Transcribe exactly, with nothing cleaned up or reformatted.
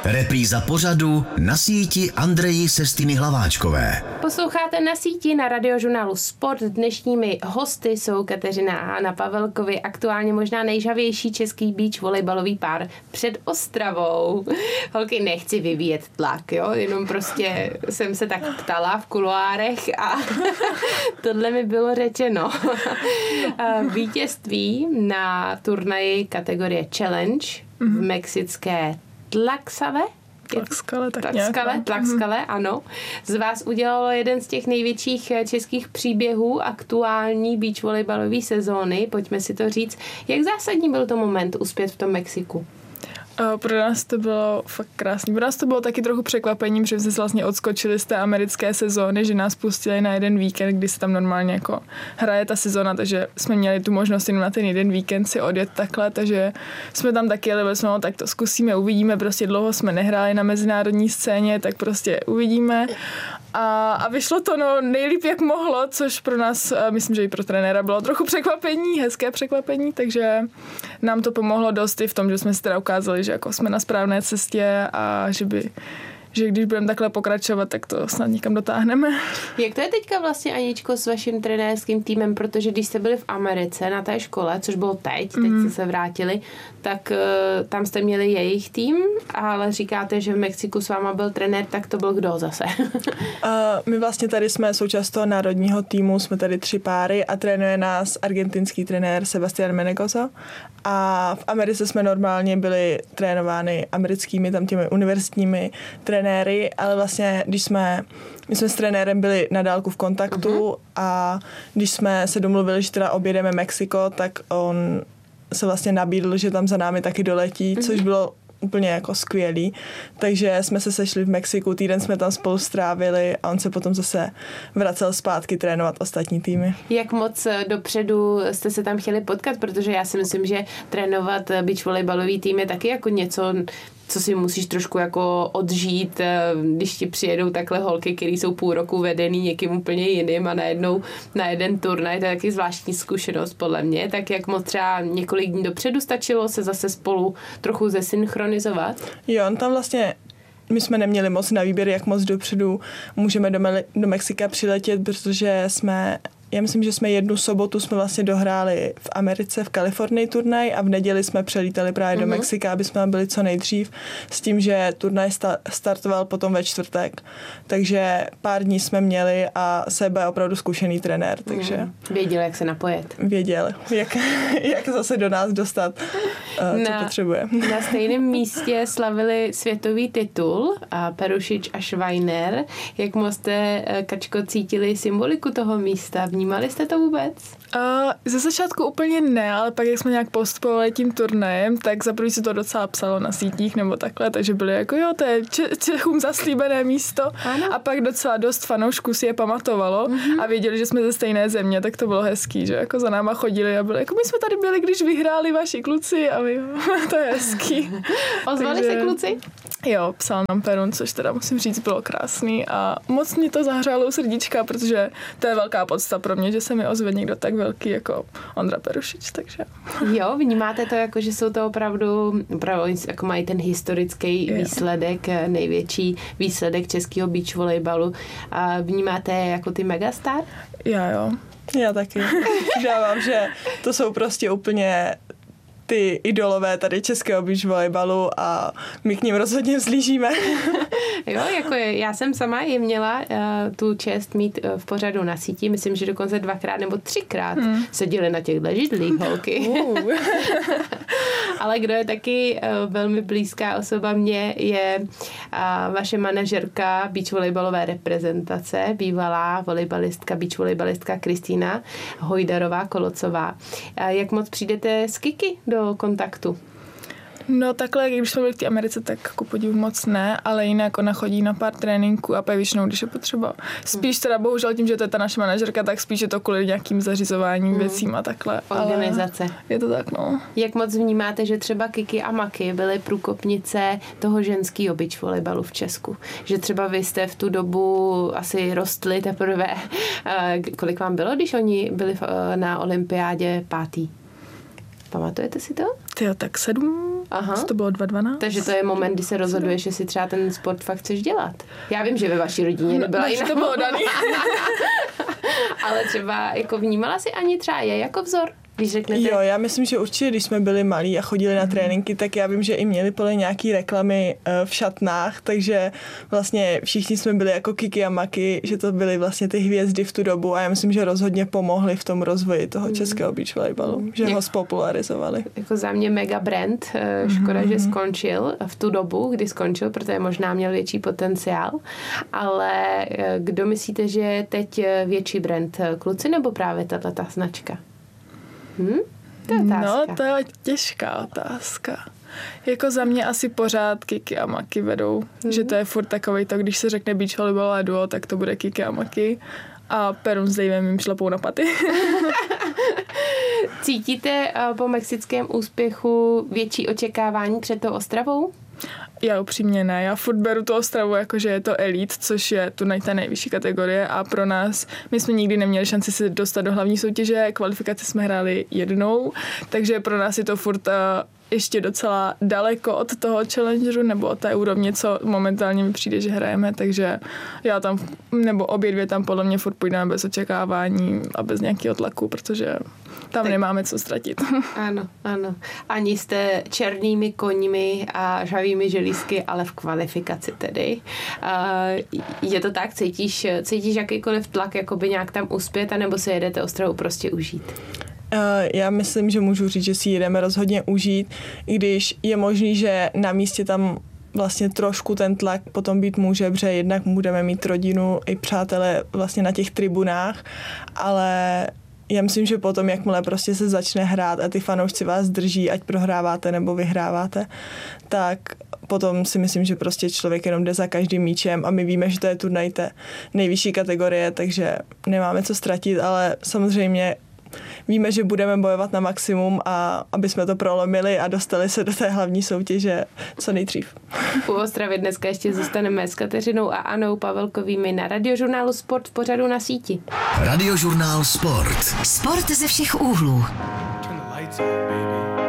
Repríza pořadu Na síti Andreji Sestiny Hlaváčkové. Posloucháte Na síti na radiožurnálu Sport. Dnešními hosty jsou Kateřina a Anna Pavelkovi, aktuálně možná nejžavější český beach volejbalový pár před Ostravou. Holky, nechci vyvíjet tlak, jo, jenom prostě jsem se tak ptala v kuloárech a tohle mi bylo řečeno. Vítězství na turnaji kategorie Challenge v mexické Tlaxcale? Tlaxcale, tak Tlaxcale, nějak. Tlaxcale, ano. Z vás udělalo jeden z těch největších českých příběhů aktuální beach volejbalové sezóny. Pojďme si to říct. Jak zásadní byl to moment uspět v tom Mexiku? Uh, pro nás to bylo fakt krásný. Pro nás to bylo taky trochu překvapením, že jsme se vlastně odskočili z té americké sezóny, že nás pustili na jeden víkend, kdy se tam normálně jako hraje ta sezóna, takže jsme měli tu možnost jenom na ten jeden víkend si odjet takhle, takže jsme tam taky jeli, jsme, no, tak to zkusíme, uvidíme, prostě dlouho jsme nehráli na mezinárodní scéně, tak prostě uvidíme. A, a vyšlo to no nejlíp, jak mohlo, což pro nás, myslím, že i pro trenéra bylo trochu překvapení, hezké překvapení, takže nám to pomohlo dost i v tom, že jsme si teda ukázali, že jako jsme na správné cestě a že by že když budeme takhle pokračovat, tak to snad někam dotáhneme. Jak to je teďka vlastně, Aničko, s vaším trenérským týmem, protože když jste byli v Americe na té škole, což bylo teď, teď mm. jste se vrátili, tak uh, tam jste měli jejich tým, ale říkáte, že v Mexiku s váma byl trenér, tak to byl kdo zase? uh, my vlastně tady jsme součást toho národního týmu, jsme tady tři páry a trénuje nás argentinský trenér Sebastián Menegoso a v Americe jsme normálně byli trénovány americkými, tam těmi univerzitními trenéry, ale vlastně, když jsme, my jsme s trenérem byli na dálku v kontaktu uh-huh. a když jsme se domluvili, že teda objedeme Mexiko, tak on se vlastně nabídl, že tam za námi taky doletí, uh-huh. což bylo úplně jako skvělý. Takže jsme se sešli v Mexiku, týden jsme tam spolu strávili a on se potom zase vracel zpátky trénovat ostatní týmy. Jak moc dopředu jste se tam chtěli potkat? Protože já si myslím, že trénovat beach volejbalový tým je taky jako něco, co si musíš trošku jako odžít, když ti přijedou takhle holky, které jsou půl roku vedený někým úplně jiným a najednou na jeden turnaj, to je taky zvláštní zkušenost podle mě, tak jak moc třeba několik dní dopředu stačilo se zase spolu trochu zesynchronizovat? Jo, on tam vlastně my jsme neměli moc na výběr, jak moc dopředu můžeme do, Me- do Mexika přiletět, protože jsme Já myslím, že jsme jednu sobotu jsme vlastně dohráli v Americe, v Kalifornii turnaj a v neděli jsme přelítali právě mm-hmm. do Mexika, aby jsme tam byli co nejdřív, s tím, že turnaj sta- startoval potom ve čtvrtek. Takže pár dní jsme měli a Seba je opravdu zkušený trenér, takže... Mm. Věděl, jak se napojet. Věděl, jak, jak zase do nás dostat, uh, co na, potřebuje. Na stejném místě slavili světový titul a Perušič a Švajner. Jak moc jste, Kačko, cítili symboliku toho místa? Vnímali jste to vůbec? Uh, ze začátku úplně ne, ale pak, jak jsme nějak postupovali tím turnajem, tak za první se to docela psalo na sítích nebo takhle, takže byli jako jo, to je Če- Čechům zaslíbené místo. Ano. A pak docela dost fanoušků si je pamatovalo mm-hmm. a věděli, že jsme ze stejné země, tak to bylo hezký, že jako za náma chodili a byli jako my jsme tady byli, když vyhráli vaši kluci a my, to je hezký. Ozvali takže... se kluci? Jo, psal nám Perun, což teda musím říct bylo krásný a moc mě to zahřálo u srdíčka, protože to je velká podsta pro mě, že se mi ozve někdo tak velký jako Ondra Perušič, takže... Jo, vnímáte to jako, že jsou to opravdu, opravdu jako mají ten historický jo. výsledek, největší výsledek českého beach volejbalu. A vnímáte jako ty megastar? Já jo. Já taky. Dávám, že to jsou prostě úplně ty idolové tady českého beach volejbalu a my k ním rozhodně vzlížíme. Jo, jako je, já jsem sama i měla uh, tu čest mít uh, v pořadu Na síti, myslím, že dokonce dvakrát nebo třikrát hmm. seděly na těchto židlích holky. Uh. Ale kdo je taky uh, velmi blízká osoba mě, je uh, vaše manažerka beach volejbalové reprezentace, bývalá volejbalistka, beach volejbalistka Kristýna Hojdarová-Kolocová. Uh, jak moc přijdete s Kiki do kontaktu? No takhle, když jsme byli v té Americe, tak ku podivu moc ne, ale jinak ona chodí na pár tréninků a pak většinou, když je potřeba. Spíš teda bohužel tím, že to je ta naše manažerka, tak spíš je to kvůli nějakým zařizováním hmm. věcím a takhle. Organizace. Je to tak, no. Jak moc vnímáte, že třeba Kiki a Maki byly průkopnice toho ženského beach volejbalu v Česku? Že třeba vy jste v tu dobu asi rostli teprve. Kolik vám bylo, když oni byli na olympiádě pátý? Pamatujete si to? Tyjo, tak sedm, Aha. To bylo dva dvanáct. Takže to je moment, kdy se rozhoduješ, jestli třeba ten sport fakt chceš dělat. Já vím, že ve vaší rodině nebyla no, jiná. To bylo daný. Ale třeba jako vnímala si Ani třeba je jako vzor? Když řeknete... Jo, já myslím, že určitě, když jsme byli malí a chodili na tréninky, tak já vím, že i měli podle nějaký reklamy uh, v šatnách, takže vlastně všichni jsme byli jako Kiki a Maki, že to byly vlastně ty hvězdy v tu dobu a já myslím, že rozhodně pomohli v tom rozvoji toho českého beach volejbalu, že ho spopularizovali. Jako za mě mega brand, škoda, mm-hmm. že skončil v tu dobu, kdy skončil, protože možná měl větší potenciál, ale kdo myslíte, že je teď větší brand, kluci nebo právě tato značka? Hm? To je otázka. No, to je těžká otázka. Jako za mě asi pořád Kiki a Maki vedou. Hmm. Že to je furt takovej to, když se řekne beach volejbalové duo, tak to bude Kiki a Maki. A Perun s Davem jim šlapou na paty. Cítíte po mexickém úspěchu větší očekávání před tou Ostravou? Já upřímně ne. Já furt beru tu Ostravu jako, že je to elite, což je tu ta nejvyšší kategorie a pro nás, my jsme nikdy neměli šanci se dostat do hlavní soutěže, kvalifikaci jsme hráli jednou, takže pro nás je to furt uh, ještě docela daleko od toho challengeru nebo od té úrovně, co momentálně mi přijde, že hrajeme, takže já tam, nebo obě dvě tam podle mě furt půjdeme bez očekávání a bez nějakého tlaku, protože tam tak nemáme co ztratit. Ano, ano. Ani jste černými koňmi a žhavými želízky, ale v kvalifikaci tedy. Uh, je to tak? Cítíš, cítíš jakýkoliv tlak, jakoby nějak tam uspět, anebo se jedete Ostravu prostě užít? Uh, já myslím, že můžu říct, že si jedeme rozhodně užít, i když je možný, že na místě tam vlastně trošku ten tlak potom být může, protože jednak budeme mít rodinu i přátelé vlastně na těch tribunách, ale já myslím, že potom, jakmile prostě se začne hrát a ty fanoušci vás drží, ať prohráváte nebo vyhráváte, tak potom si myslím, že prostě člověk jenom jde za každým míčem a my víme, že to je turnaj té nejvyšší kategorie, takže nemáme co ztratit, ale samozřejmě víme, že budeme bojovat na maximum a aby jsme to prolomili a dostali se do té hlavní soutěže co nejdřív. U Ostravy dneska ještě zůstaneme s Kateřinou a Anou Pavelkovými na Radiožurnálu Sport v pořadu Na síti. Radiožurnál Sport. Sport ze všech úhlů. Turn the lights up, baby.